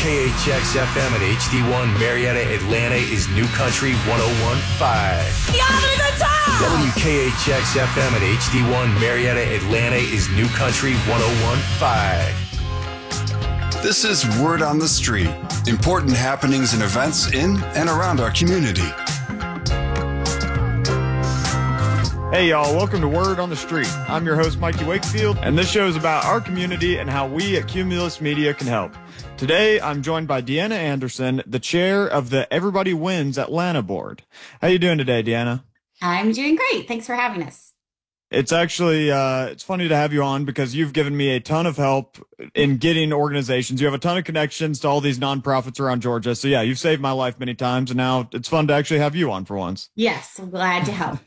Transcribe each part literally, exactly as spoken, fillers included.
K H X F M and H D one Marietta, Atlanta is New Country one oh one point five. You having a good time? W K H X F M and H D one Marietta, Atlanta is New Country one oh one point five. This is Word on the Street. Important happenings and events in and around our community. Hey y'all, welcome to Word on the Street. I'm your host, Mikey Wakefield, and this show is about our community and how we at Cumulus Media can help. Today, I'm joined by Deanna Anderson, the chair of the Everybody Wins Atlanta board. How you doing today, Deanna? I'm doing great. Thanks for having us. It's actually, uh, it's funny to have you on because you've given me a ton of help in getting organizations. You have a ton of connections to all these nonprofits around Georgia. So yeah, you've saved my life many times, and now it's fun to actually have you on for once. Yes, I'm glad to help.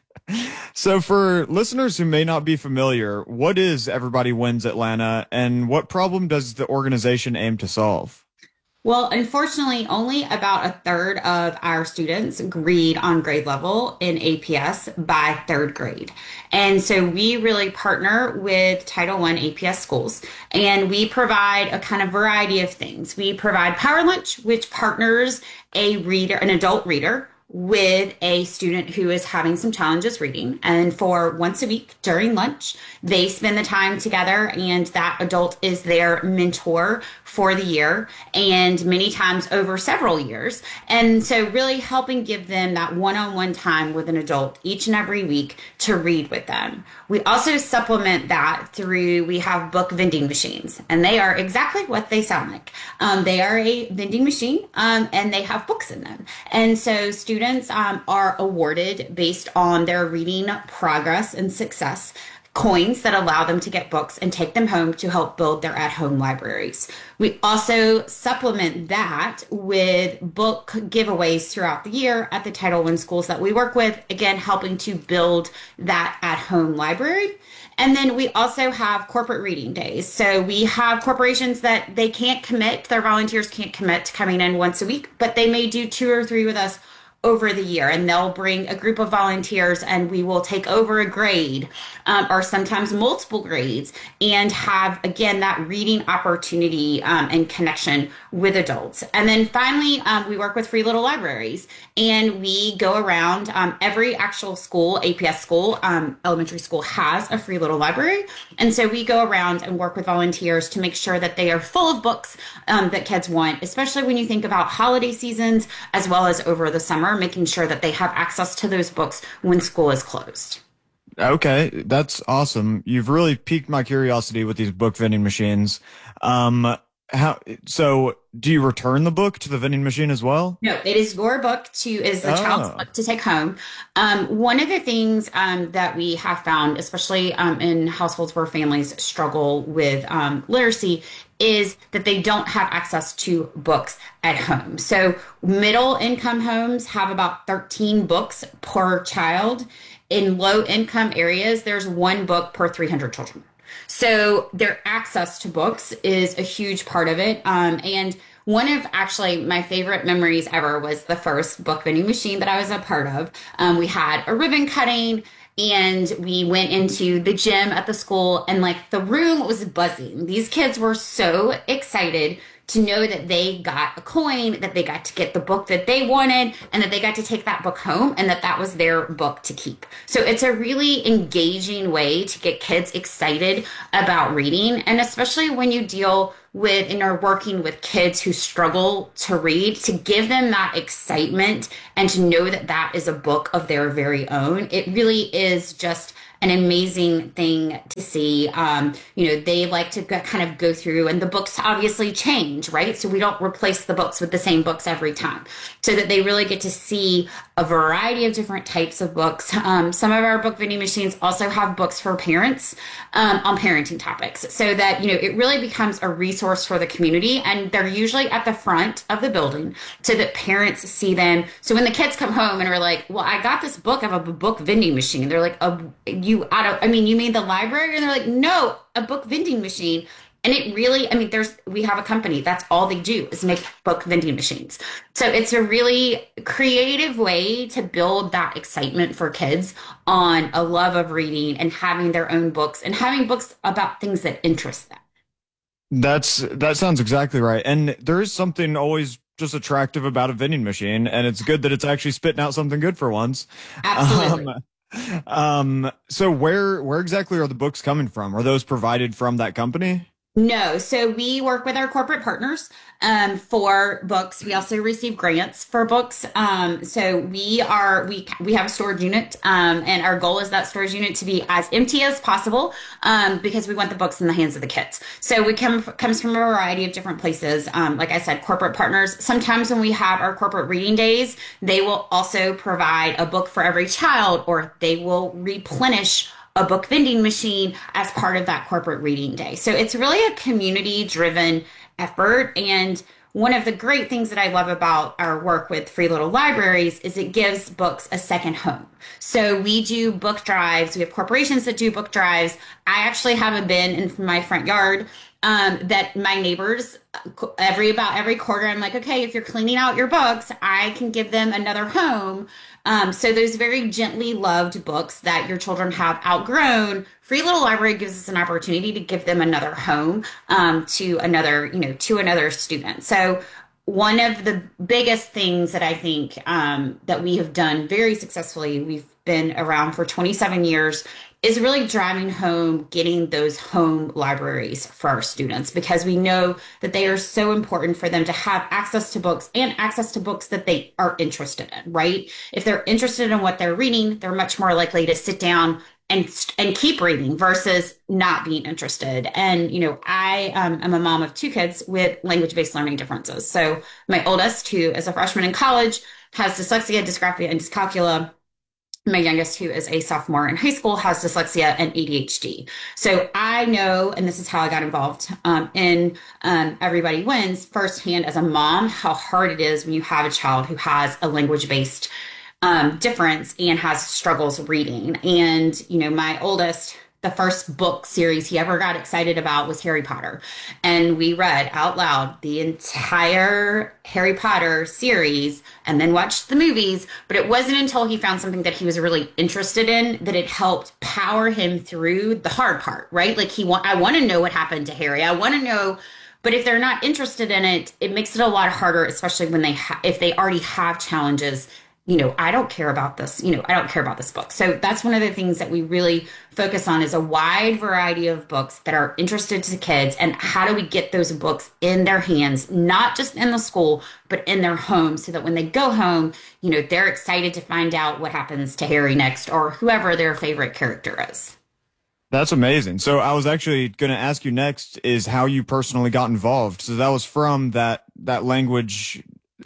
So for listeners who may not be familiar, what is Everybody Wins Atlanta, and what problem does the organization aim to solve? Well, unfortunately, only about a third of our students read on grade level in A P S by third grade. And so we really partner with Title one A P S schools, and we provide a kind of variety of things. We provide Power Lunch, which partners a reader, an adult reader, with a student who is having some challenges reading. And for once a week during lunch, they spend the time together, and that adult is their mentor for the year, and many times over several years. And so really helping give them that one-on-one time with an adult each and every week to read with them. We also supplement that through, we have book vending machines, and they are exactly what they sound like. Um, they are a vending machine, um, and they have books in them. And so students um, are awarded based on their reading progress and success coins that allow them to get books and take them home to help build their at-home libraries. We also supplement that with book giveaways throughout the year at the Title one schools that we work with, again, helping to build that at-home library. And then we also have corporate reading days. So we have corporations that they can't commit, their volunteers can't commit to coming in once a week, but they may do two or three with us over the year, and they'll bring a group of volunteers, and we will take over a grade um, or sometimes multiple grades and have, again, that reading opportunity um, and connection with adults. And then finally, um, we work with Free Little Libraries, and we go around um, every actual school, A P S school, um, elementary school has a Free Little Library. And so we go around and work with volunteers to make sure that they are full of books um, that kids want, especially when you think about holiday seasons as well as over the summer, making sure that they have access to those books when school is closed. Okay, that's awesome. You've really piqued my curiosity with these book vending machines. Um, how, so do you return the book to the vending machine as well? No, it is your book to, is the Oh. child's book to take home. Um, one of the things um, that we have found, especially um, in households where families struggle with um, literacy, is that they don't have access to books at home. So middle income homes have about thirteen books per child. In low income areas, there's one book per three hundred children. So their access to books is a huge part of it. Um, and one of actually my favorite memories ever was the first book vending machine that I was a part of. Um, we had a ribbon cutting, and we went into the gym at the school, and like the room was buzzing. These kids were so excited to know that they got a coin, that they got to get the book that they wanted, and that they got to take that book home, and that that was their book to keep. So it's a really engaging way to get kids excited about reading. And especially when you deal with and are working with kids who struggle to read, to give them that excitement and to know that that is a book of their very own. It really is just an amazing thing to see. Um, you know, they like to go, kind of go through, and the books obviously change, right? So we don't replace the books with the same books every time, so that they really get to see a variety of different types of books. Um, some of our book vending machines also have books for parents um, on parenting topics, so that, you know, it really becomes a resource for the community, and they're usually at the front of the building so that parents see them. So when the kids come home and are like, well, I got this book of a book vending machine, they're like, a, you out of, I mean, you mean the library? And they're like, no, a book vending machine. And it really, I mean, there's, we have a company, that's all they do is make book vending machines. So it's a really creative way to build that excitement for kids on a love of reading and having their own books and having books about things that interest them. That's that sounds exactly right. And there is something always just attractive about a vending machine, and it's good that it's actually spitting out something good for once. Absolutely. Um, um, so where where exactly are the books coming from? Are those provided from that company? No, so we work with our corporate partners um, for books. We also receive grants for books. Um, so we are we we have a storage unit, um, and our goal is that storage unit to be as empty as possible um, because we want the books in the hands of the kids. So we come comes from a variety of different places. Um, like I said, corporate partners. Sometimes when we have our corporate reading days, they will also provide a book for every child, or they will replenish a book vending machine as part of that corporate reading day. So it's really a community driven effort. And one of the great things that I love about our work with Free Little Libraries is it gives books a second home. So we do book drives. We have corporations that do book drives. I actually have a bin in my front yard um, that my neighbors, every about every quarter, I'm like, okay, if you're cleaning out your books, I can give them another home. Um, so those very gently loved books that your children have outgrown, Free Little Library gives us an opportunity to give them another home um, to another, you know, to another student. So one of the biggest things that I think um, that we have done very successfully, we've been around for twenty-seven years, is really driving home getting those home libraries for our students, because we know that they are so important for them to have access to books and access to books that they are interested in, right? If they're interested in what they're reading, they're much more likely to sit down and and keep reading versus not being interested. And, you know, I um, am a mom of two kids with language-based learning differences. So my oldest, who is a freshman in college, has dyslexia, dysgraphia, and dyscalculia. My youngest, who is a sophomore in high school, has dyslexia and A D H D. So I know, and this is how I got involved um, in um, Everybody Wins firsthand as a mom, how hard it is when you have a child who has a language-based um, difference and has struggles reading. And, you know, my oldest, the first book series he ever got excited about was Harry Potter. And we read out loud the entire Harry Potter series and then watched the movies. But it wasn't until he found something that he was really interested in that it helped power him through the hard part, right? Like he want, I want to know what happened to Harry. I want to know. But if they're not interested in it, it makes it a lot harder, especially when they ha- if they already have challenges. You know, I don't care about this, you know, I don't care about this book. So that's one of the things that we really focus on is a wide variety of books that are interested to kids, and how do we get those books in their hands, not just in the school, but in their home, so that when they go home, you know, they're excited to find out what happens to Harry next, or whoever their favorite character is. That's amazing. So I was actually going to ask you next is how you personally got involved. So that was from that, that language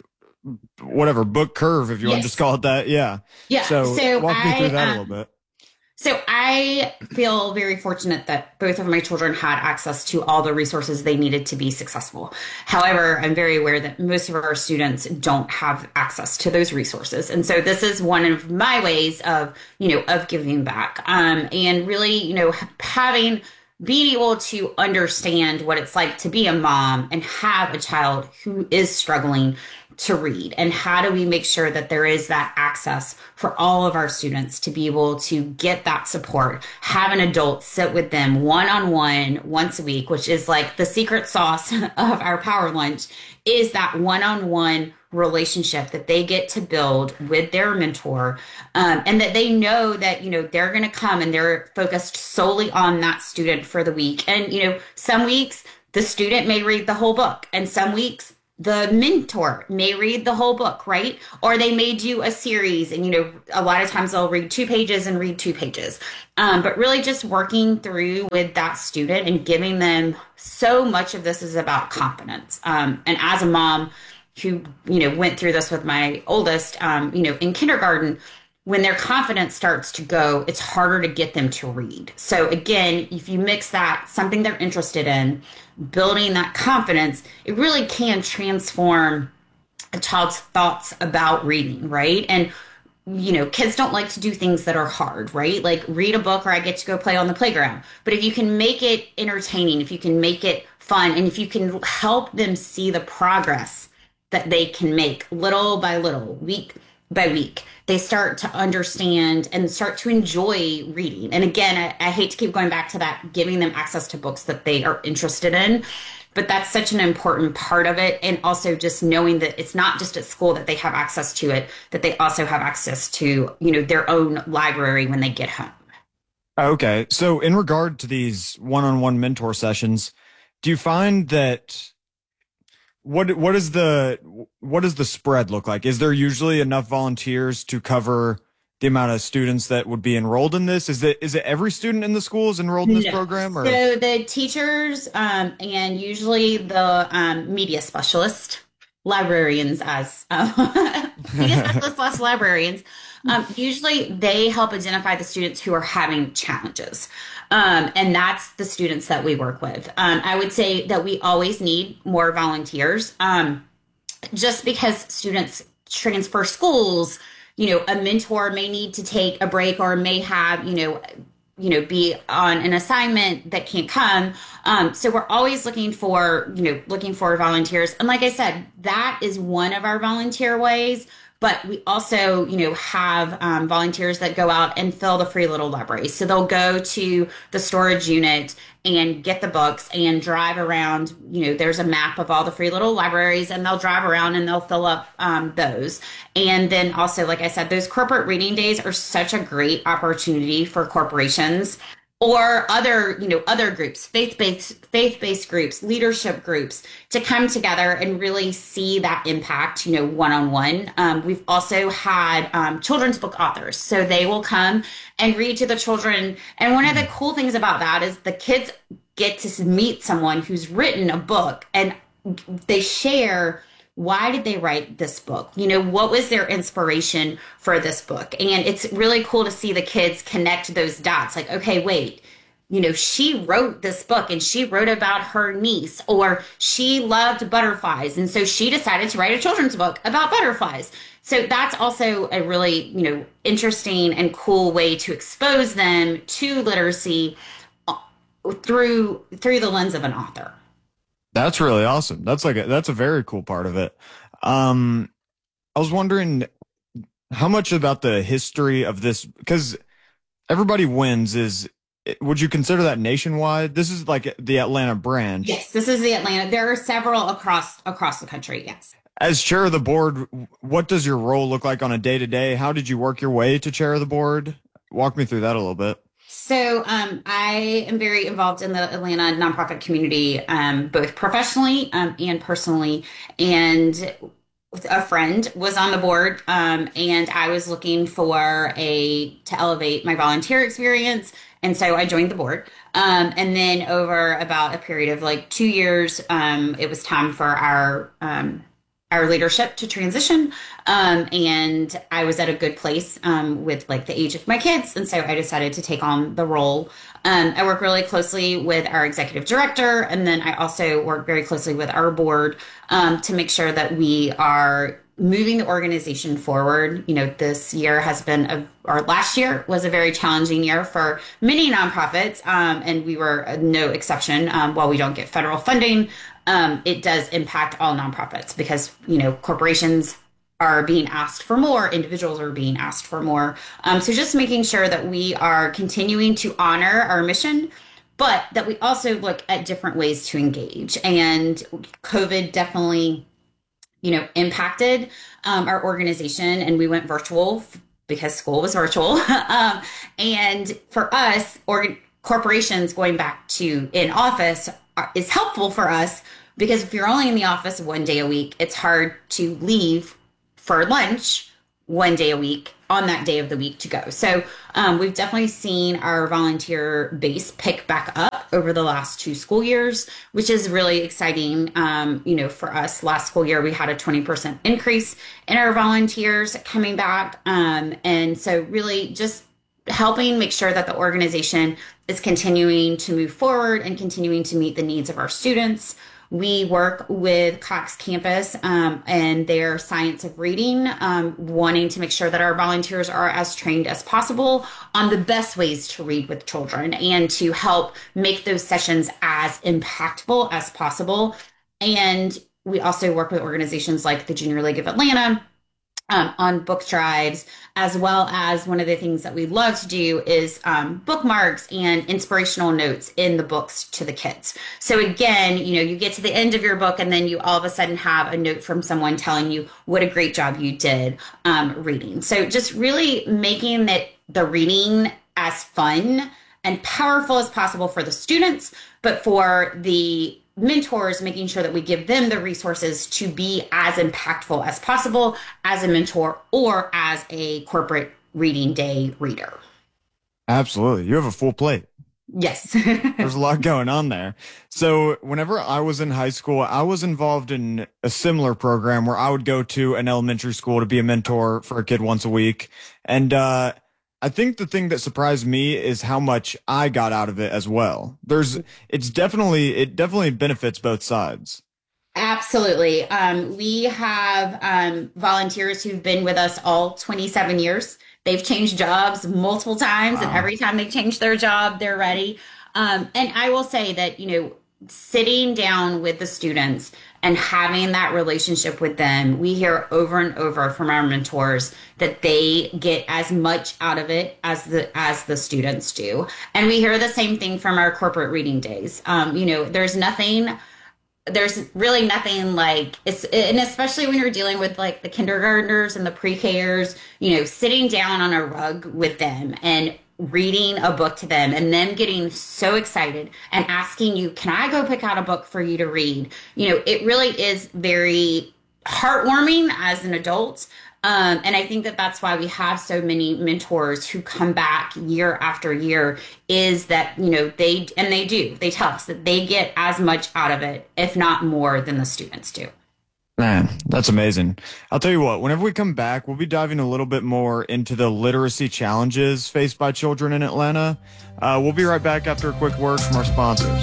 whatever book curve, if you yes. want to just call it that. Yeah. Yeah. So, so walk me I, through that um, a little bit. So I feel very fortunate that both of my children had access to all the resources they needed to be successful. However, I'm very aware that most of our students don't have access to those resources. And so this is one of my ways of, you know, of giving back, um, and really, you know, having, being able to understand what it's like to be a mom and have a child who is struggling to read, and how do we make sure that there is that access for all of our students to be able to get that support, have an adult sit with them one-on-one once a week, which is like the secret sauce of our Power Lunch, is that one-on-one relationship that they get to build with their mentor, um, and that they know that, you know, they're going to come and they're focused solely on that student for the week. And, you know, some weeks the student may read the whole book, and some weeks the mentor may read the whole book, right? Or they may do a series, and, you know, a lot of times they'll read two pages and read two pages. Um, but really just working through with that student and giving them, so much of this is about confidence. Um, and as a mom who, you know, went through this with my oldest, um, you know, in kindergarten, when their confidence starts to go, it's harder to get them to read. So again, if you mix that, something they're interested in, building that confidence, it really can transform a child's thoughts about reading, right? And, you know, kids don't like to do things that are hard, right? Like read a book, or I get to go play on the playground. But if you can make it entertaining, if you can make it fun, and if you can help them see the progress that they can make little by little, week by week, they start to understand and start to enjoy reading. And again, I, I hate to keep going back to that, giving them access to books that they are interested in. but that's such an important part of it. And also just knowing that it's not just at school that they have access to it, that they also have access to, you know, their own library when they get home. Okay. So in regard to these one-on-one mentor sessions, do you find that what what is the what does the spread look like? Is there usually enough volunteers to cover the amount of students that would be enrolled in this? Is it is it every student in the school is enrolled in this No. program? Or? So the teachers um, and usually the um, media specialist, librarians as uh, media specialists slash librarians, um, usually they help identify the students who are having challenges. Um, and that's the students that we work with. Um, I would say that we always need more volunteers. Um, just because students transfer schools, you know, a mentor may need to take a break or may have, you know, you know, be on an assignment that can't come. Um, so we're always looking for, you know, looking for volunteers. And like I said, that is one of our volunteer ways. But we also, you know, have um, volunteers that go out and fill the free little libraries. So they'll go to the storage unit and get the books and drive around. You know, there's a map of all the free little libraries, and they'll drive around and they'll fill up um, those. And then also, like I said, those corporate reading days are such a great opportunity for corporations or other, you know, other groups, faith-based, faith-based groups, leadership groups, to come together and really see that impact, you know, one-on-one. Um, we've also had um, children's book authors, so they will come and read to the children. And one of the cool things about that is the kids get to meet someone who's written a book, and they share, why did they write this book? You know, what was their inspiration for this book? And it's really cool to see the kids connect those dots. Like, okay, wait, you know, she wrote this book and she wrote about her niece, or she loved butterflies, and so she decided to write a children's book about butterflies. So that's also a really, you know, interesting and cool way to expose them to literacy through through the lens of an author. That's really awesome. That's like a, that's a very cool part of it. Um, I was wondering how much about the history of this, because Everybody Wins is, would you consider that nationwide? This is like the Atlanta branch. Yes, this is the Atlanta. There are several across across the country. Yes. As chair of the board, what does your role look like on a day to day? How did you work your way to chair of the board? Walk me through that a little bit. So um, I am very involved in the Atlanta nonprofit community, um, both professionally um, and personally. And a friend was on the board, um, and I was looking for a to elevate my volunteer experience, and so I joined the board. Um, and then over about a period of like two years, um, it was time for our um, our leadership to transition. Um, and I was at a good place um, with like the age of my kids. And so I decided to take on the role. Um, I work really closely with our executive director. And then I also work very closely with our board um, to make sure that we are moving the organization forward. You know, this year has been, a, or last year was a very challenging year for many nonprofits. Um, and we were no exception. Um, while we don't get federal funding, Um, it does impact all nonprofits because, you know, corporations are being asked for more, individuals are being asked for more. Um, so just making sure that we are continuing to honor our mission, but that we also look at different ways to engage. And COVID definitely, you know, impacted um, our organization, and we went virtual because school was virtual. um, and for us, or corporations going back to in office are, is helpful for us. Because if you're only in the office one day a week, it's hard to leave for lunch one day a week on that day of the week to go. So um, we've definitely seen our volunteer base pick back up over the last two school years, which is really exciting. Um, you know, for us, last school year, we had a twenty percent increase in our volunteers coming back. Um, and so really just helping make sure that the organization is continuing to move forward and continuing to meet the needs of our students. We work with Cox Campus um, and their Science of Reading, um, wanting to make sure that our volunteers are as trained as possible on the best ways to read with children and to help make those sessions as impactful as possible. And we also work with organizations like the Junior League of Atlanta, um, on book drives, as well as one of the things that we love to do is um, bookmarks and inspirational notes in the books to the kids. So again, you know, you get to the end of your book and then you all of a sudden have a note from someone telling you what a great job you did um, reading. So just really making it the reading as fun and powerful as possible for the students, but for the mentors, making sure that we give them the resources to be as impactful as possible as a mentor or as a corporate reading day reader. Absolutely. You have a full plate. Yes. There's a lot going on there. So whenever I was in high school, I was involved in a similar program where I would go to an elementary school to be a mentor for a kid once a week. And, uh, I think the thing that surprised me is how much I got out of it as well. There's, it's definitely, it definitely benefits both sides. Absolutely. Um, we have um, volunteers who've been with us all twenty-seven years. They've changed jobs multiple times, wow. And every time they change their job, they're ready. Um, and I will say that, you know, sitting down with the students and having that relationship with them, we hear over and over from our mentors that they get as much out of it as the as the students do. And we hear the same thing from our corporate reading days. Um, you know, there's nothing, there's really nothing like, it's, and especially when you're dealing with like the kindergartners and the pre-Kers, you know, sitting down on a rug with them and reading a book to them and them getting so excited and asking you, can I go pick out a book for you to read? You know, it really is very heartwarming as an adult. Um, and I think that that's why we have so many mentors who come back year after year is that, you know, they, and they do, they tell us that they get as much out of it, if not more than the students do. Man, that's amazing. I'll tell you what, whenever we come back, we'll be diving a little bit more into the literacy challenges faced by children in Atlanta. Uh, we'll be right back after a quick word from our sponsors.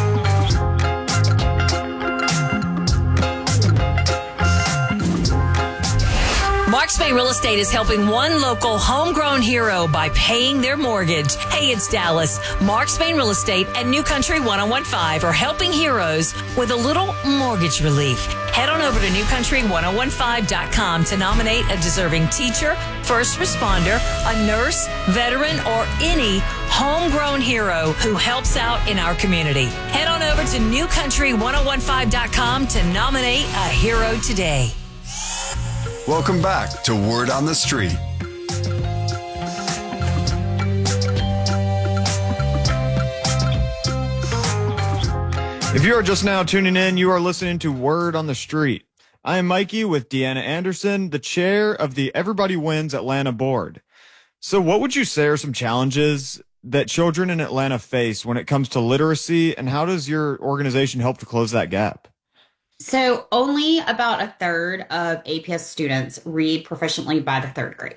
Mark Spain Real Estate is helping one local homegrown hero by paying their mortgage. Hey, it's Dallas. Mark Spain Real Estate and New Country ten fifteen are helping heroes with a little mortgage relief. Head on over to new country ten fifteen dot com to nominate a deserving teacher, first responder, a nurse, veteran, or any homegrown hero who helps out in our community. Head on over to new country ten fifteen dot com to nominate a hero today. Welcome back to Word on the Street. If you are just now tuning in, you are listening to Word on the Street. I am Mikey with Deanna Anderson, the chair of the Everybody Wins Atlanta board. So what would you say are some challenges that children in Atlanta face when it comes to literacy, and how does your organization help to close that gap? So only about a third of A P S students read proficiently by the third grade.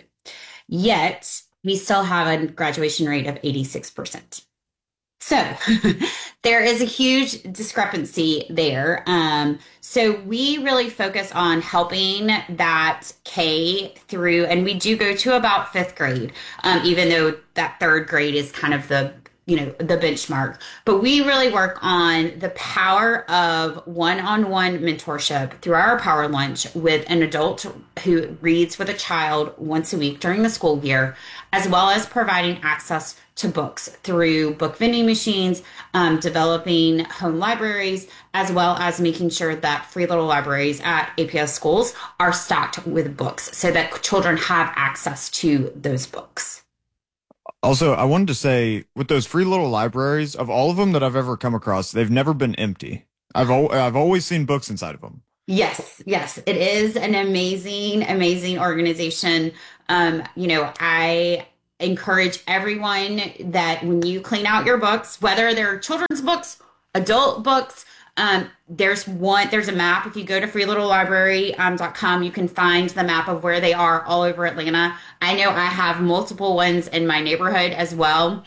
Yet we still have a graduation rate of eighty-six percent. So there is a huge discrepancy there. Um, so we really focus on helping that K through, and we do go to about fifth grade, um, even though that third grade is kind of the you know, the benchmark. But we really work on the power of one-on-one mentorship through our Power Lunch with an adult who reads with a child once a week during the school year, as well as providing access to books through book vending machines, um, developing home libraries, as well as making sure that free little libraries at A P S schools are stocked with books so that children have access to those books. Also, I wanted to say, with those free little libraries, of all of them that I've ever come across, they've never been empty. I've al- I've always seen books inside of them. Yes, yes, it is an amazing, amazing organization. Um, you know, I encourage everyone that when you clean out your books, whether they're children's books, adult books, Um, there's one, there's a map. If you go to free little library dot com, you can find the map of where they are all over Atlanta. I know I have multiple ones in my neighborhood as well.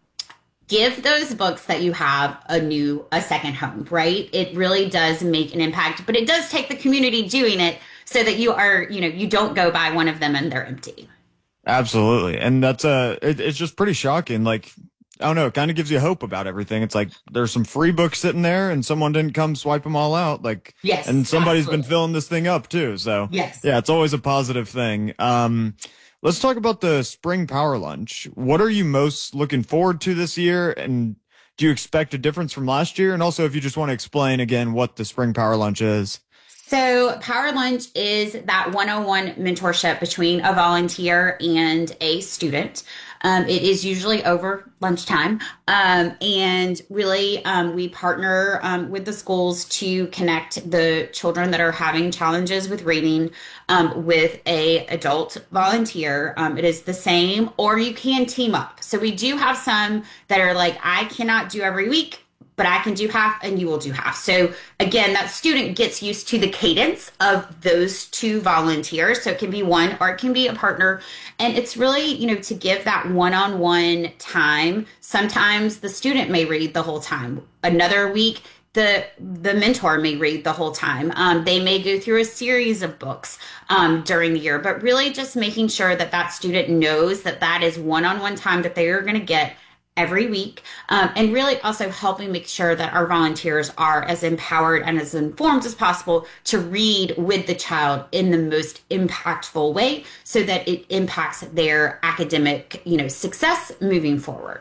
Give those books that you have a new, a second home, right? It really does make an impact, but it does take the community doing it so that you are, you know, you don't go buy one of them and they're empty. Absolutely. And that's uh it, it's just pretty shocking. Like, I don't know, it kind of gives you hope about everything. It's like there's some free books sitting there and someone didn't come swipe them all out. Like, Yes, and somebody's absolutely. been filling this thing up too. So Yes. yeah, it's always a positive thing. Um, let's talk about the spring power lunch. What are you most looking forward to this year? And do you expect a difference from last year? And also if you just want to explain again what the spring power lunch is. So Power Lunch is that one-on-one mentorship between a volunteer and a student. Um, it is usually over lunchtime. Um, and really, um, we partner um, with the schools to connect the children that are having challenges with reading um, with a adult volunteer. Um, it is the same, or you can team up. So we do have some that are like, I cannot do every week, but I can do half and you will do half. So again, that student gets used to the cadence of those two volunteers. So it can be one or it can be a partner. And it's really, you know, to give that one-on-one time. Sometimes the student may read the whole time. Another week, the the mentor may read the whole time. Um, they may go through a series of books um, during the year, but really just making sure that that student knows that that is one-on-one time that they are going to get every week, um, and really also helping make sure that our volunteers are as empowered and as informed as possible to read with the child in the most impactful way so that it impacts their academic, you know, success moving forward.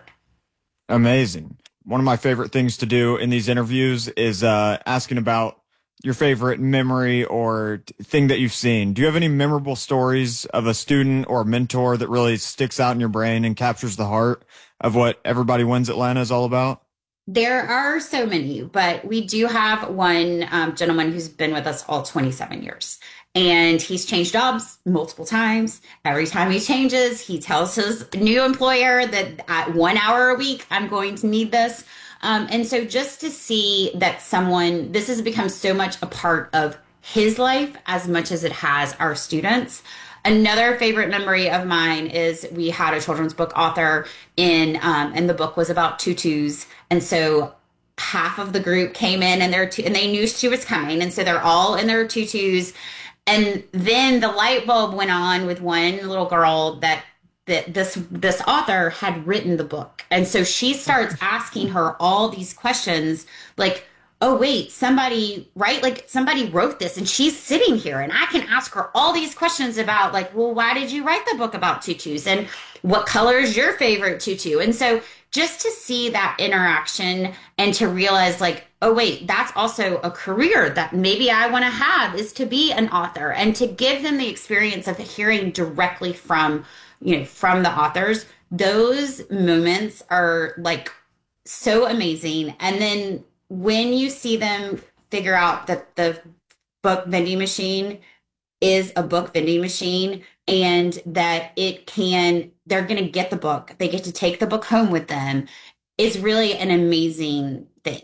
Amazing. One of my favorite things to do in these interviews is uh, asking about your favorite memory or t- thing that you've seen. Do you have any memorable stories of a student or a mentor that really sticks out in your brain and captures the heart of what Everybody Wins Atlanta is all about? There are so many, but we do have one um, gentleman who's been with us all twenty-seven years. And he's changed jobs multiple times. Every time he changes, he tells his new employer that at one hour a week, I'm going to need this. Um, and so just to see that someone, this has become so much a part of his life as much as it has our students. Another favorite memory of mine is we had a children's book author in, um, and the book was about tutus. And so half of the group came in and they're, and they knew she was coming. And so they're all in their tutus. And then the light bulb went on with one little girl that that this this author had written the book. And so she starts asking her all these questions like, oh, wait, somebody, right? Like somebody wrote this and she's sitting here and I can ask her all these questions about like, well, why did you write the book about tutus? And what color is your favorite tutu? And so just to see that interaction and to realize like, oh, wait, that's also a career that maybe I want to have, is to be an author, and to give them the experience of hearing directly from, you know, from the authors. Those moments are like so amazing. And then when you see them figure out that the book vending machine is a book vending machine and that it can, they're going to get the book, they get to take the book home with them, it's really an amazing thing.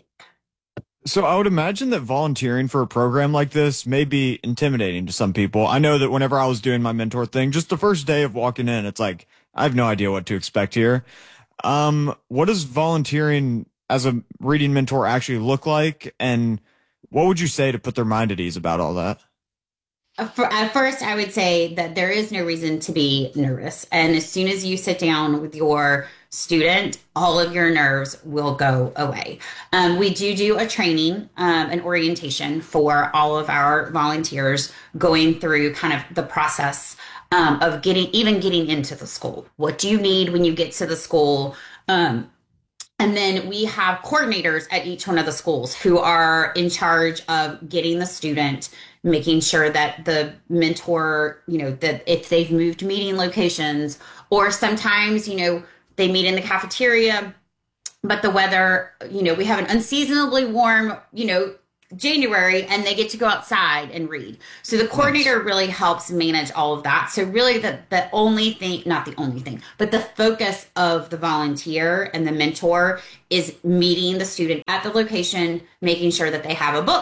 So I would imagine that volunteering for a program like this may be intimidating to some people. I know that whenever I was doing my mentor thing, just the first day of walking in, it's like, I have no idea what to expect here. Um, what does volunteering as a reading mentor actually look like? And what would you say to put their mind at ease about all that? For, at first, I would say that there is no reason to be nervous. And as soon as you sit down with your student, all of your nerves will go away. Um, we do do a training, um, an orientation for all of our volunteers, going through kind of the process um, of getting, even getting into the school. What do you need when you get to the school? Um, And then we have coordinators at each one of the schools who are in charge of getting the student, making sure that the mentor, you know, that if they've moved meeting locations, or sometimes, you know, they meet in the cafeteria, but the weather, you know, we have an unseasonably warm, you know, January, and they get to go outside and read. So the coordinator nice. really helps manage all of that. So really the, the only thing, not the only thing, but the focus of the volunteer and the mentor is meeting the student at the location, making sure that they have a book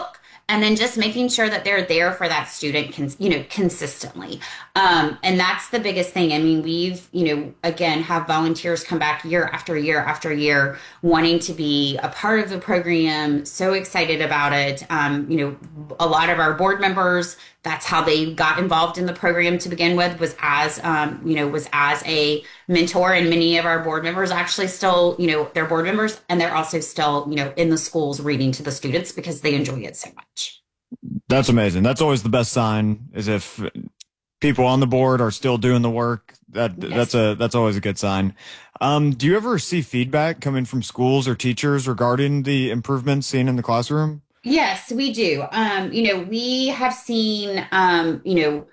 and then just making sure that they're there for that student, cons- you know, consistently. Um, and that's the biggest thing. I mean, we've, you know, again, have volunteers come back year after year after year, wanting to be a part of the program, so excited about it. Um, you know, a lot of our board members, that's how they got involved in the program to begin with, was as, um, you know, was as a mentor. And many of our board members actually still, you know, they're board members, and they're also still, you know, in the schools reading to the students because they enjoy it so much. That's amazing. That's always the best sign, is if people on the board are still doing the work. That yes. that's a that's always a good sign. Um, do you ever see feedback coming from schools or teachers regarding the improvements seen in the classroom? Yes, we do. Um, you know, we have seen, um, you know,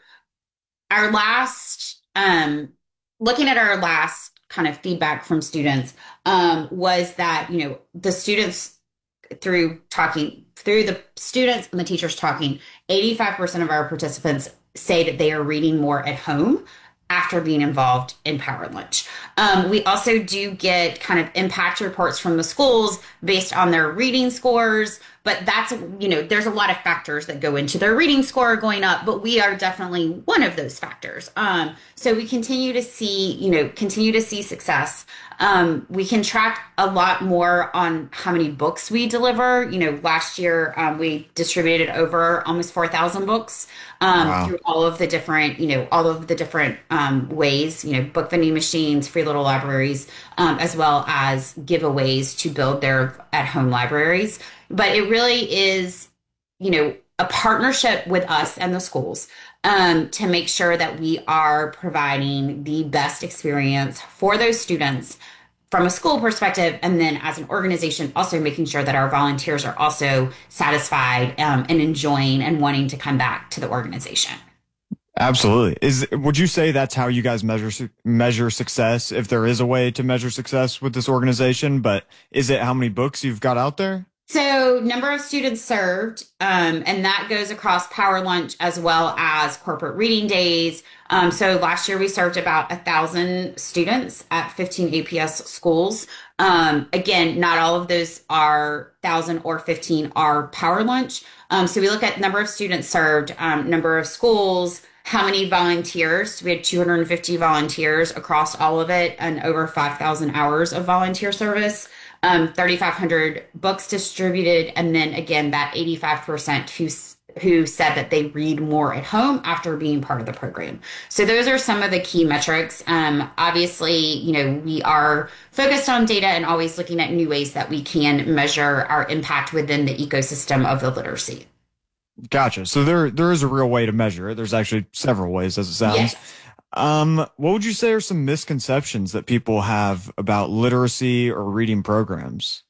our last, um, looking at our last kind of feedback from students, um, was that, you know, the students, through talking, through the students and the teachers talking, eighty-five percent of our participants say that they are reading more at home after being involved in Power Lunch. Um, we also do get kind of impact reports from the schools based on their reading scores, but that's, you know, there's a lot of factors that go into their reading score going up, but we are definitely one of those factors. Um, so we continue to see, you know, continue to see success. Um, we can track a lot more on how many books we deliver. You know, last year um, we distributed over almost four thousand books um, wow. through all of the different, you know, all of the different um, ways, you know, book vending machines, free little libraries, um, as well as giveaways to build their at-home libraries. But it really is, you know, a partnership with us and the schools um, to make sure that we are providing the best experience for those students from a school perspective. And then as an organization, also making sure that our volunteers are also satisfied um, and enjoying and wanting to come back to the organization. Absolutely. Is would you say that's how you guys measure measure success, if there is a way to measure success with this organization? But is it how many books you've got out there? So number of students served, um, and that goes across Power Lunch as well as corporate reading days. Um, so last year we served about a thousand students at fifteen A P S schools. Um, again, not all of those are thousand or fifteen are Power Lunch. Um, so we look at number of students served, um, number of schools, how many volunteers. We had two hundred fifty volunteers across all of it, and over five thousand hours of volunteer service. Um, thirty-five hundred books distributed, and then again that eighty-five percent who who said that they read more at home after being part of the program. So those are some of the key metrics. Um, obviously, you know, we are focused on data and always looking at new ways that we can measure our impact within the ecosystem of the literacy. Gotcha. So there there is a real way to measure it. There's actually several ways, as it sounds. Yes. Um, what would you say are some misconceptions that people have about literacy or reading programs?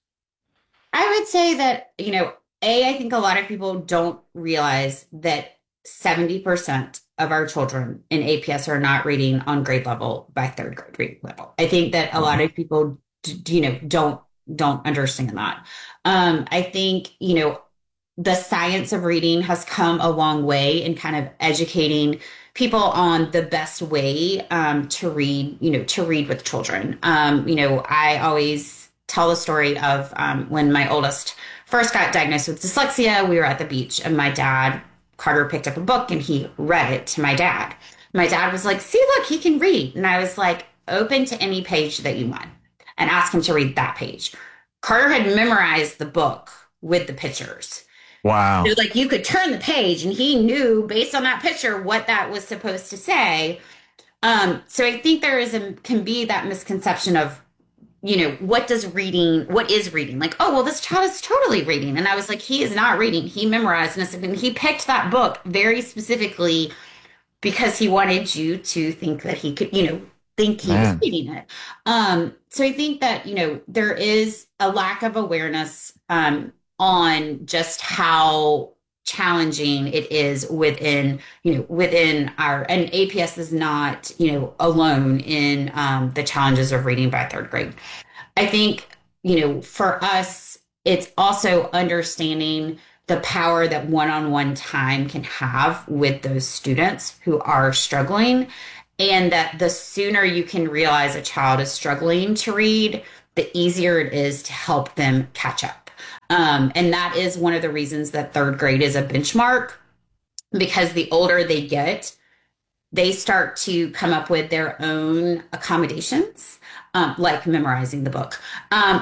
I would say that, you know, A, I think a lot of people don't realize that seventy percent of our children in A P S are not reading on grade level by third grade reading level. I think that a lot of people, you know, don't, don't understand that. Um, I think, you know, the science of reading has come a long way in kind of educating people on the best way um, to read, you know, to read with children. Um, you know, I always tell the story of um, when my oldest first got diagnosed with dyslexia. We were at the beach, and my dad, Carter, picked up a book and he read it to my dad. My dad was like, "See, look, he can read." And I was like, "Open to any page that you want and ask him to read that page." Carter had memorized the book with the pictures. Wow. So like you could turn the page and he knew based on that picture what that was supposed to say. Um, so I think there is a, can be that misconception of, you know, what does reading, what is reading? Like, oh, well, this child is totally reading. And I was like, he is not reading. He memorized and and he picked that book very specifically because he wanted you to think that he could, you know, think he Man. was reading it. Um, so I think that, you know, there is a lack of awareness, um, on just how challenging it is within, you know, within our, and A P S is not, you know, alone in um, the challenges of reading by third grade. I think, you know, for us, it's also understanding the power that one-on-one time can have with those students who are struggling, and that the sooner you can realize a child is struggling to read, the easier it is to help them catch up. Um, and that is one of the reasons that third grade is a benchmark, because the older they get, they start to come up with their own accommodations, um, like memorizing the book, um,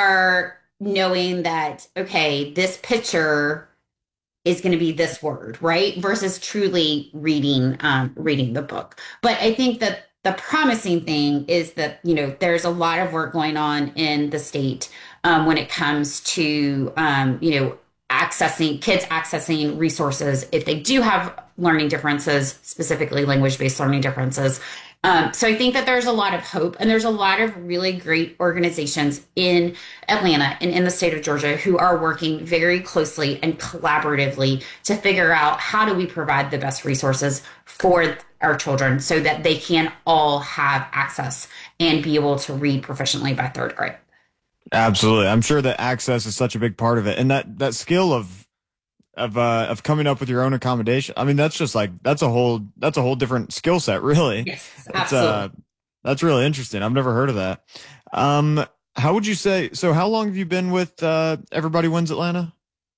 or knowing that, okay, this picture is going to be this word, right? Versus truly reading, um, reading the book. But I think that the promising thing is that, you know, there's a lot of work going on in the state, um, when it comes to, um, you know, accessing kids accessing resources if they do have learning differences, specifically language-based learning differences. Um, so I think that there's a lot of hope, and there's a lot of really great organizations in Atlanta and in the state of Georgia who are working very closely and collaboratively to figure out how do we provide the best resources for our children so that they can all have access and be able to read proficiently by third grade. Absolutely. I'm sure that access is such a big part of it. And that, that skill of, of, uh, of coming up with your own accommodation. I mean, that's just like, that's a whole, that's a whole different skill set, really. Yes, It's, absolutely. uh, that's really interesting. I've never heard of that. Um, how would you say, so how long have you been with, uh, Everybody Wins Atlanta?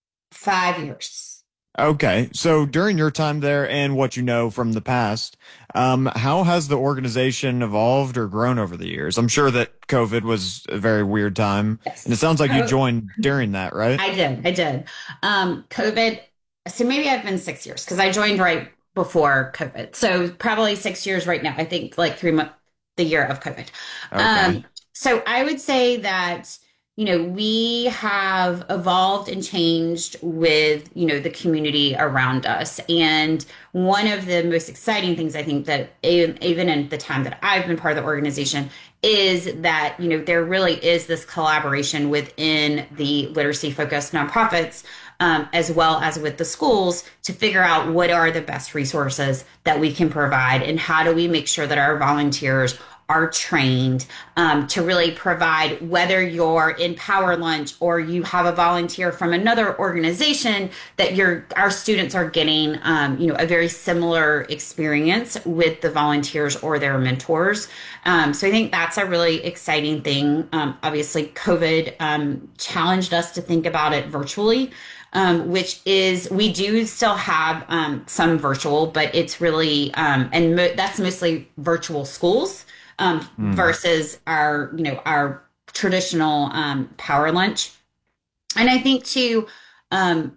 Five years. Okay. So during your time there and what you know from the past, um, how has the organization evolved or grown over the years? I'm sure that COVID was a very weird time. Yes. And it sounds like you joined during that, right? I did. I did. Um, COVID. So maybe I've been six years because I joined right before COVID. So probably six years right now. I think like three months, the year of COVID. Okay. Um, so I would say that, you know, we have evolved and changed with, you know, the community around us. And one of the most exciting things I think that even, even in the time that I've been part of the organization is that, you know, there really is this collaboration within the literacy focused nonprofits, um, as well as with the schools to figure out what are the best resources that we can provide and how do we make sure that our volunteers are trained um, to really provide, whether you're in Power Lunch or you have a volunteer from another organization, that your our students are getting um, you know, a very similar experience with the volunteers or their mentors. Um, so I think that's a really exciting thing. Um, obviously, COVID um, challenged us to think about it virtually. Um, which is, we do still have um, some virtual, but it's really, um, and mo- that's mostly virtual schools. Um, mm. versus our, you know, our traditional um, Power Lunch. And I think too, um,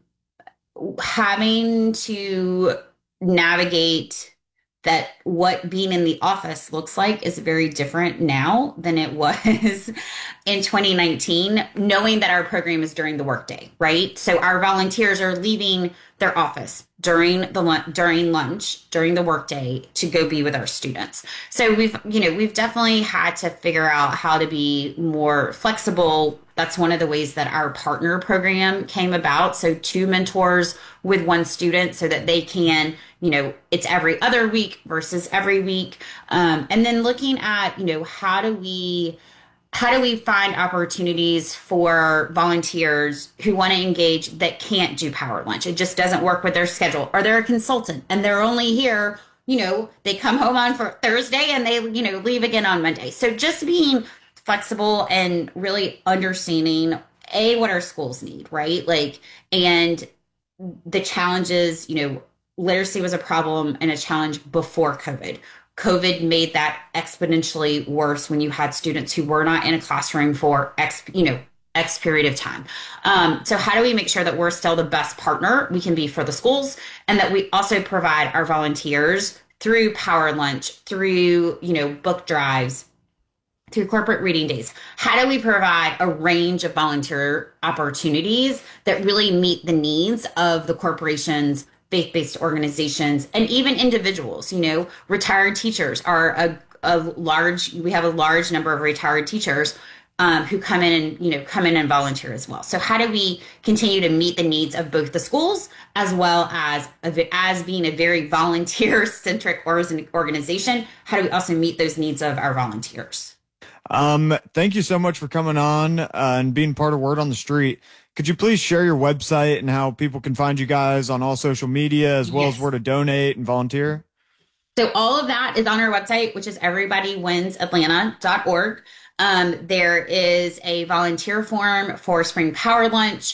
having to navigate that what being in the office looks like is very different now than it was in twenty nineteen, knowing that our program is during the workday, right? So our volunteers are leaving their office during the during lunch, during the workday to go be with our students. So we've, you know, we've definitely had to figure out how to be more flexible. That's one of the ways that our partner program came about. So two mentors with one student so that they can, you know, it's every other week versus every week. Um, and then looking at, you know, how do we How do we find opportunities for volunteers who want to engage that can't do Power Lunch? It just doesn't work with their schedule, or they're a consultant and they're only here, you know, they come home on for Thursday and they, you know, leave again on Monday. So just being flexible and really understanding A, what our schools need, right? Like, and the challenges, you know, literacy was a problem and a challenge before COVID. COVID made that exponentially worse when you had students who were not in a classroom for X, you know, X period of time. Um, so how do we make sure that we're still the best partner we can be for the schools, and that we also provide our volunteers through Power Lunch, through, you know, book drives, through corporate reading days? How do we provide a range of volunteer opportunities that really meet the needs of the corporations, faith-based organizations, and even individuals? You know, retired teachers are a, a large, we have a large number of retired teachers um, who come in and, you know, come in and volunteer as well. So how do we continue to meet the needs of both the schools as well as, as being a very volunteer-centric organization? How do we also meet those needs of our volunteers? Um, thank you so much for coming on uh, and being part of Word on the Street. Could you please share your website and how people can find you guys on all social media, as well yes. as where to donate and volunteer? So all of that is on our website, which is everybody wins atlanta dot org. Um, there is a volunteer form for Spring Power Lunch.